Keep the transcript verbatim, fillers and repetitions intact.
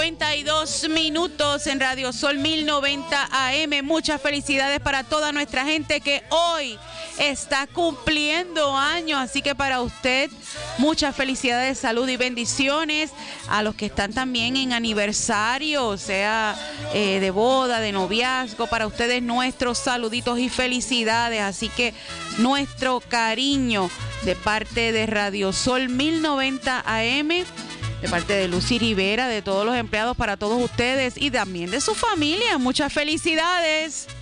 noventa y dos minutos en Radio Sol mil noventa A M. Muchas felicidades para toda nuestra gente que hoy está cumpliendo años. Así que para usted, muchas felicidades, salud y bendiciones. A los que están también en aniversario, sea eh, de boda, de noviazgo, para ustedes nuestros saluditos y felicidades. Así que nuestro cariño de parte de Radio Sol mil noventa A M, de parte de Lucy Rivera, de todos los empleados, para todos ustedes y también de su familia. Muchas felicidades.